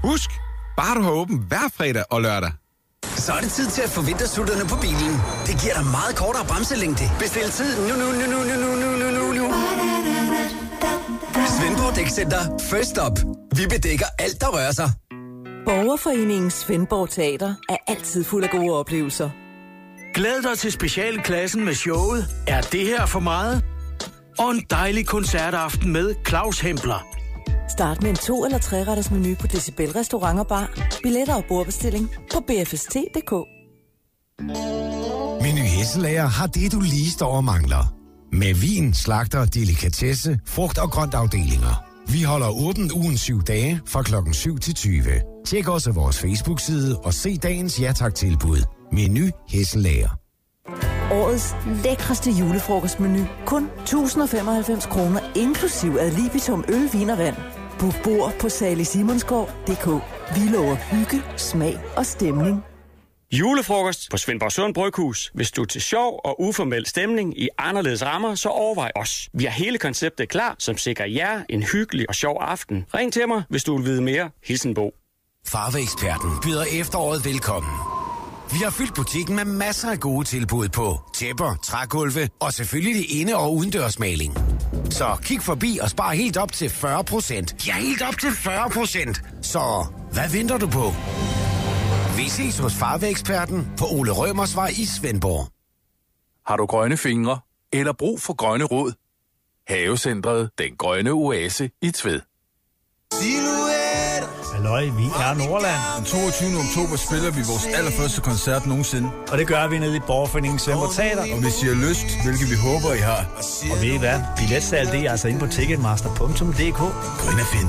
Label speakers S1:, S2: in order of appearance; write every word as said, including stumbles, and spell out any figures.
S1: Husk, bare du har åbent hver fredag og lørdag.
S2: Så er det tid til at få vintersutterne på bilen. Det giver dig meget kortere bremselængde. Bestil tid nu, nu, nu, nu, nu, nu, nu, nu, nu. Svendborg Dækcenter. First stop. Vi bedækker alt, der rører sig.
S3: Borgerforeningen Svendborg Teater er altid fuld af gode oplevelser.
S4: Glæd dig til specialklassen med showet. Er det her for meget? Og en dejlig koncertaften med Claus Hempler.
S3: Start med en to- eller tre-retters menu på Decibel Restaurant og Bar. Billetter og bordbestilling på b f s t punktum d k.
S5: Meny Hesselager har det, du lige står og mangler. Med vin, slagter, delikatesse, frugt- og grøntafdelinger. Vi holder åbent ugen syv dage fra klokken syv til tyve. Tjek også vores Facebook-side og se dagens ja tak-tilbud. Meny Hesselager.
S3: Årets lækreste julefrokostmenu. Kun tusind og femoghalvfems kroner inklusiv ad libitum øl, vin og vand. Book bord på salig simonsgaard punktum d k. Vi lover hygge, smag og stemning.
S6: Julefrokost på Svendborg Sund Bryghus. Hvis du er til sjov og uformel stemning i anderledes rammer, så overvej os. Vi har hele konceptet klar, som sikrer jer en hyggelig og sjov aften. Ring til mig, hvis du vil vide mere. Hilsen Bo.
S5: Farveeksperten byder efteråret velkommen. Vi har fyldt butikken med masser af gode tilbud på tæpper, trægulve og selvfølgelig inde- og udendørsmaling. Så kig forbi og spar helt op til fyrre procent. Ja, helt op til fyrre procent. Så hvad venter du på? Vi ses hos Farveeksperten på Ole Rømersvej i Svendborg.
S7: Har du grønne fingre eller brug for grønne råd? Havecentret Den Grønne Oase i Tved.
S8: Halløj, vi er Nordland.
S9: Den toogtyvende oktober spiller vi vores allerførste koncert nogensinde.
S8: Og det gør vi nede i Borgerforeningen Svendborg Teater.
S9: Og hvis I har lyst, hvilket vi håber, I har.
S8: Og ved I hvad? Billetsalg, det er altså inde på ticketmaster punktum d k.
S9: Gå ind og find.